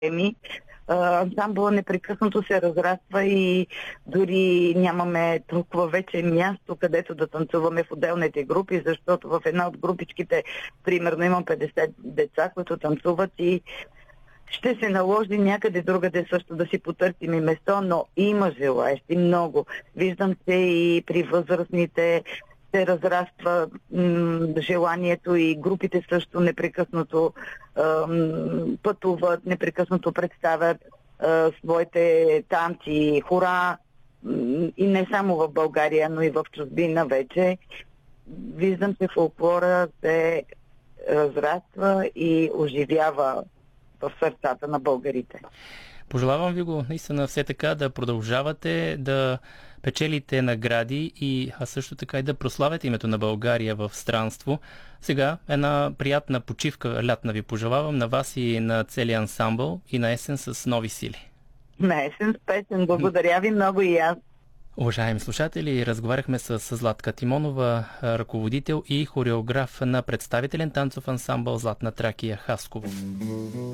теми. Ансамбъла непрекъснато се разраства и дори нямаме толкова вече място, където да танцуваме в отделните групи, защото в една от групичките, примерно, имам 50 деца, които танцуват и ще се наложи някъде другаде също да си потърсим и место, но има желаещи много. Виждам се и при възрастните се разраства желанието и групите също непрекъснато пътуват, непрекъснато представят своите танци, хора и не само в България, но и в чужбина вече. Виждам, че фолклора се разраства и оживява в сърцата на българите. Пожелавам ви го наистина все така да продължавате да печелите награди и също така и да прославяте името на България в странство. Сега една приятна почивка лятна ви пожелавам на вас и на целия ансамбъл и на есен с нови сили. На есен с песен. Благодаря ви много и аз. Уважаеми слушатели, разговаряхме с Златка Тимонова, ръководител и хореограф на представителен танцов ансамбъл Златна Тракия Хасково.